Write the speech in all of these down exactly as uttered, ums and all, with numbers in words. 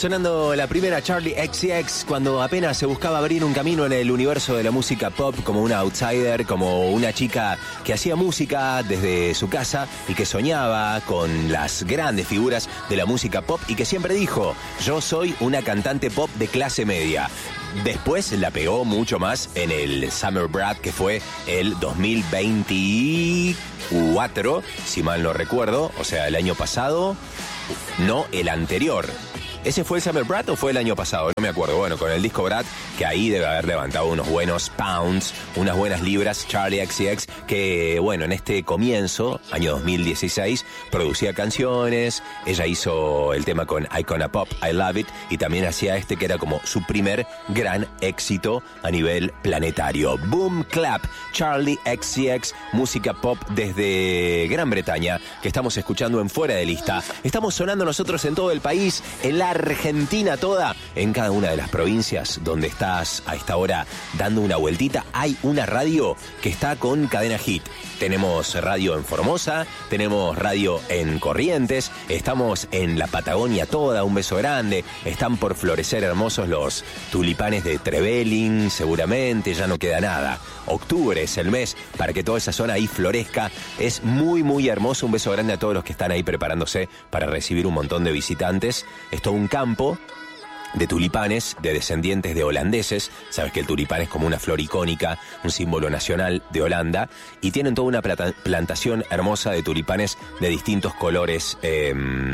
sonando la primera Charli X C X cuando apenas se buscaba abrir un camino en el universo de la música pop como una outsider, como una chica que hacía música desde su casa y que soñaba con las grandes figuras de la música pop y que siempre dijo, yo soy una cantante pop de clase media. Después la pegó mucho más en el Summer Brat, que fue el dos mil veinticuatro, si mal no recuerdo, o sea, el año pasado, no, el anterior. ¿Ese fue el Summer Brat o fue el año pasado? No me acuerdo. Bueno, con el disco Brat, que ahí debe haber levantado unos buenos pounds, unas buenas libras, Charli X C X, que, bueno, en este comienzo, año dos mil dieciséis, producía canciones, ella hizo el tema con Icona Pop, I Love It, y también hacía este que era como su primer gran éxito a nivel planetario. Boom Clap, Charli X C X, música pop desde Gran Bretaña, que estamos escuchando en Fuera de Lista. Estamos sonando nosotros en todo el país, en la Argentina toda, en cada una de las provincias donde estás a esta hora dando una vueltita, hay una radio que está con Cadena Hit. Tenemos radio en Formosa, tenemos radio en Corrientes, estamos en la Patagonia toda, un beso grande, están por florecer hermosos los tulipanes de Trevelin, seguramente, ya no queda nada. Octubre es el mes para que toda esa zona ahí florezca, es muy muy hermoso, un beso grande a todos los que están ahí preparándose para recibir un montón de visitantes. Es todo un campo de tulipanes, de descendientes de holandeses. Sabes que el tulipán es como una flor icónica, un símbolo nacional de Holanda, y tienen toda una plata- plantación hermosa de tulipanes de distintos colores eh,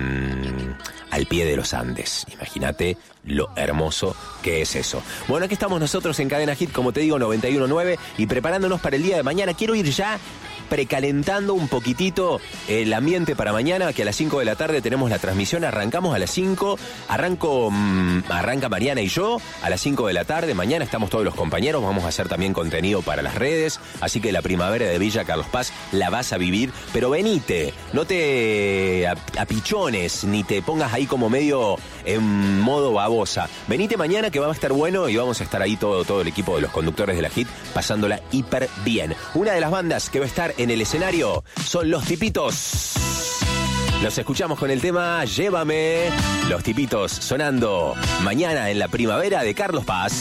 al pie de los Andes. Imagínate lo hermoso que es eso. Bueno, aquí estamos nosotros en Cadena Hit, como te digo, noventa y uno punto nueve, y preparándonos para el día de mañana. Quiero ir ya precalentando un poquitito el ambiente para mañana, que a las cinco de la tarde tenemos la transmisión. Arrancamos a las cinco, arranco, mmm, arranca Mariana y yo a las cinco de la tarde. Mañana estamos todos los compañeros, vamos a hacer también contenido para las redes, así que la primavera de Villa Carlos Paz la vas a vivir, pero venite, no te apichones, ni te pongas ahí como medio en modo babosa. Venite mañana que va a estar bueno y vamos a estar ahí todo, todo el equipo de los conductores de la Hit pasándola hiper bien. Una de las bandas que va a estar en el escenario son Los Tipitos. Los escuchamos con el tema Llévame. Los Tipitos sonando mañana en la primavera de Carlos Paz.